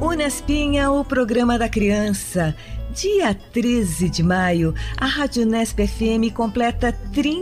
Unespinha, o programa da criança. Dia 13 de maio, a Rádio Unesp FM completa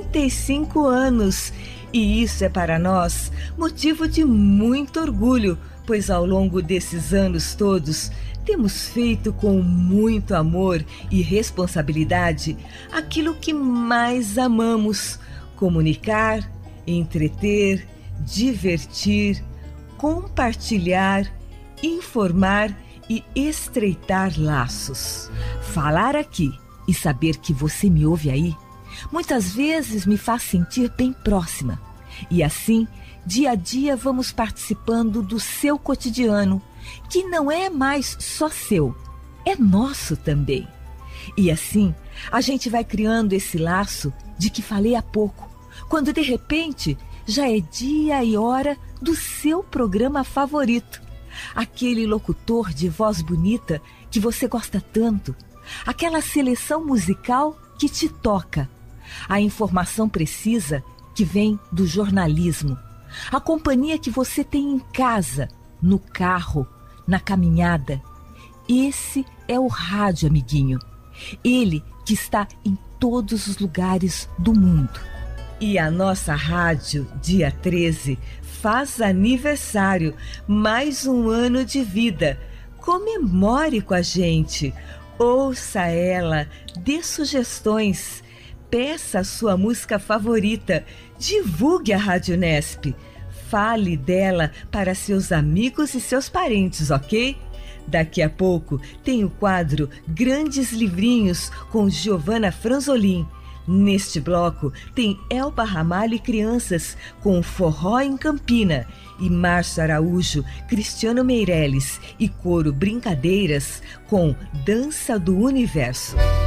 35 anos. E isso é para nós motivo de muito orgulho, pois ao longo desses anos todos, temos feito com muito amor e responsabilidade aquilo que mais amamos: comunicar, entreter, divertir, compartilhar, informar e estreitar laços. Falar aqui e saber que você me ouve aí, muitas vezes me faz sentir bem próxima. E assim, dia a dia vamos participando do seu cotidiano, que não é mais só seu, é nosso também. E assim, a gente vai criando esse laço de que falei há pouco, quando de repente já é dia e hora do seu programa favorito. Aquele locutor de voz bonita que você gosta tanto, aquela seleção musical que te toca, a informação precisa que vem do jornalismo, a companhia que você tem em casa, no carro, na caminhada. Esse é o rádio, amiguinho. Ele que está em todos os lugares do mundo. E a nossa rádio, dia 13, faz aniversário, mais um ano de vida. Comemore com a gente, ouça ela, dê sugestões, peça a sua música favorita, divulgue a Rádio Unesp, fale dela para seus amigos e seus parentes, ok? Daqui a pouco tem o quadro Grandes Livrinhos com Giovanna Franzolin. Neste bloco tem Elba Ramalho e Crianças com Forró em Campina e Márcio Araújo, Cristiano Meirelles e Coro Brincadeiras com Dança do Universo.